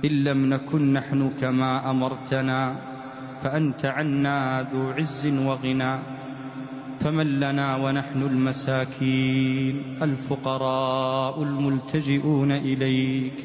إن لم نكن نحن كما أمرتنا، فأنت عنا ذو عز وغنى. فمن لنا ونحن المساكين الفقراء الملتجئون إليك؟